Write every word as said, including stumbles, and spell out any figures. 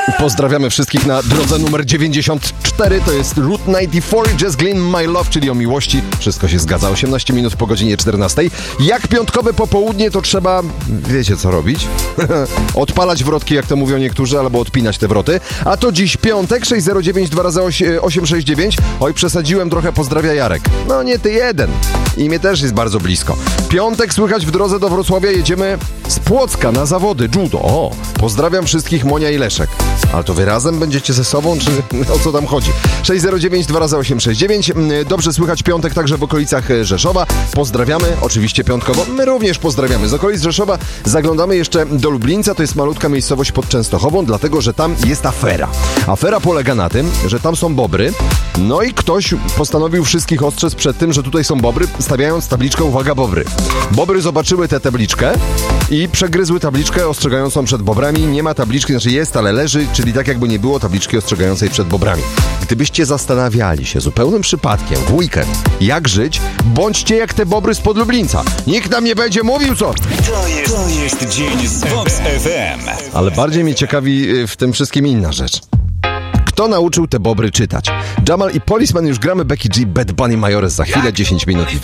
Pozdrawiamy wszystkich na drodze numer dziewięćdziesiąt cztery. To jest Route dziewięćdziesiąt cztery, Just Glynn, My Love, czyli o miłości. Wszystko się zgadza. osiemnaście minut po godzinie czternastej. Jak piątkowe popołudnie, to trzeba... Wiecie, co robić? Odpalać wrotki, jak to mówią niektórzy, albo odpinać te wroty. A to dziś piątek, sześć zero dziewięć dwa razy osiem sześć dziewięć. Oj, przesadziłem trochę, pozdrawia Jarek. No nie ty jeden. I mnie też jest bardzo blisko. Piątek słychać w drodze do Wrocławia. Jedziemy z Płocka na zawody judo. O, pozdrawiam wszystkich, Monia i Leszek. Ale to wy razem będziecie ze sobą, czy o co tam chodzi? sześć zero dziewięć dwa razy osiem sześć dziewięć. Dobrze słychać piątek także w okolicach Rzeszowa. Pozdrawiamy, oczywiście piątkowo. My również pozdrawiamy. Z okolic Rzeszowa zaglądamy jeszcze do Lublińca. To jest malutka miejscowość pod Częstochową, dlatego, że tam jest afera. Afera polega na tym, że tam są bobry. No i ktoś postanowił wszystkich ostrzec przed tym, że tutaj są bobry, stawiając tabliczkę uwaga bobry. Bobry zobaczyły tę tabliczkę i przegryzły tabliczkę ostrzegającą przed bobrami. Nie ma tabliczki, znaczy jest, ale leży, czyli tak jakby nie było tabliczki ostrzegającej przed bobrami. Gdybyście zastanawiali się zupełnym przypadkiem w weekend, jak żyć, bądźcie jak te bobry spod Lublińca. Nikt nam nie będzie mówił co. To jest, to jest dzień z Vox F M. Ale bardziej mnie ciekawi w tym wszystkim inna rzecz. Kto nauczył te bobry czytać? Jamal i Policeman, już gramy Becky G, Bad Bunny Majores za chwilę, dziesięć minut i